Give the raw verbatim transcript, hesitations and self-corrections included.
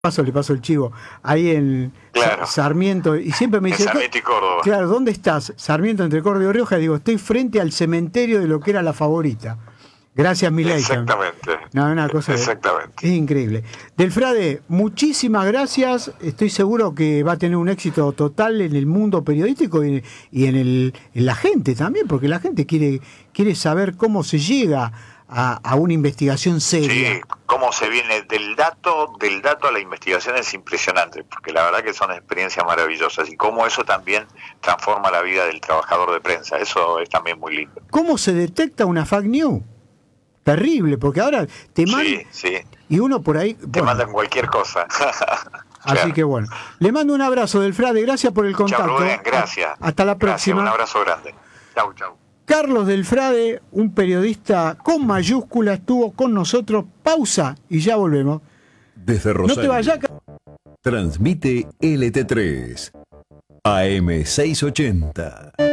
paso le paso el chivo, ahí en claro. Sarmiento, y siempre me dice, en Sarmiento y Córdoba. Claro, ¿dónde estás? Sarmiento entre Córdoba y Rioja, digo, estoy frente al cementerio de lo que era La Favorita. Gracias, Milei. Exactamente. No, una cosa Exactamente. Es, es increíble. Delfrade, muchísimas gracias. Estoy seguro que va a tener un éxito total en el mundo periodístico y, y en, el, en la gente también, porque la gente quiere, quiere saber cómo se llega a, a una investigación seria. Sí, cómo se viene del dato, del dato a la investigación es impresionante, porque la verdad que son experiencias maravillosas y cómo eso también transforma la vida del trabajador de prensa. Eso es también muy lindo. ¿Cómo se detecta una fake news? Terrible, porque ahora te mandan... Sí, sí. Y uno por ahí... Te bueno, mandan cualquier cosa. Así claro. que bueno. Le mando un abrazo, Delfrade, gracias por el contacto. Chau, Rubén, gracias. Hasta la próxima. Gracias, un abrazo grande. Chau, chau. Carlos Delfrade, un periodista con mayúsculas, estuvo con nosotros. Pausa y ya volvemos. Desde Rosario. No te vayas. Transmite L T tres A M seiscientos ochenta.